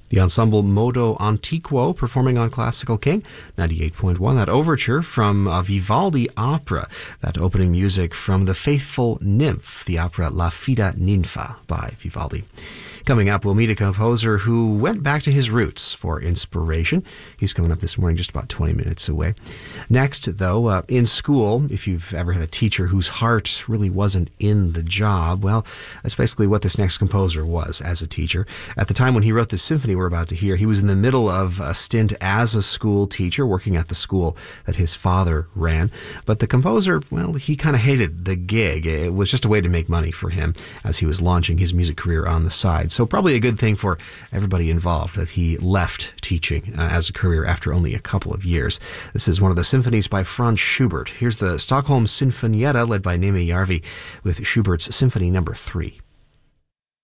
The ensemble Modo Antiquo performing on Classical King 98.1. That overture from Vivaldi opera, that opening music from The Faithful Nymph, the opera La Fida Ninfa by Vivaldi. Coming up, we'll meet a composer who went back to his roots for inspiration. He's coming up this morning, just about 20 minutes away. Next, though, in school, if you've ever had a teacher whose heart really wasn't in the job, well, that's basically what this next composer was as a teacher. At the time when he wrote the symphony we're about to hear, he was in the middle of a stint as a school teacher, working at the school that his father ran. But the composer, well, he kind of hated the gig. It was just a way to make money for him as he was launching his music career on the side. So probably a good thing for everybody involved that he left teaching as a career after only a couple of years. This is one of the symphonies by Franz Schubert. Here's the Stockholm Sinfonietta led by Neeme Järvi with Schubert's Symphony No. 3.